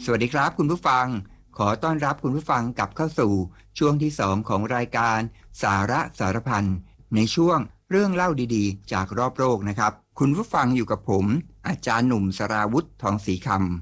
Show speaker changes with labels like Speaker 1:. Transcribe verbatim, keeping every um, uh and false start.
Speaker 1: วัสดีครับคุณผู้ฟังขอต้อนรับคุณผู้ฟังกลับเข้าสู่ช่วงที่สองของรายการสาระสารพันในช่วงเรื่องเล่าดีๆจากรอบโลกนะครับคุณผู้ฟังอยู่กับผมอาจารย์หนุ่มสราวุธทองศรีคำ